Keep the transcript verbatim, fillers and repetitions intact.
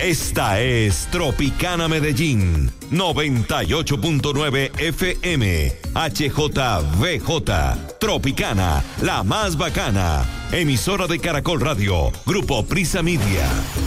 Esta es Tropicana Medellín, noventa y ocho punto nueve F M, H J V J, Tropicana, la más bacana, emisora de Caracol Radio, Grupo Prisa Media.